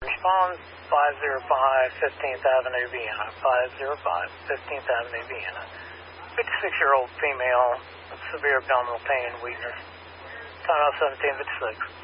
Respond 505 15th Avenue, Vienna. 505 15th Avenue, Vienna. 56-year-old female with severe abdominal pain and weakness. Time out 1756.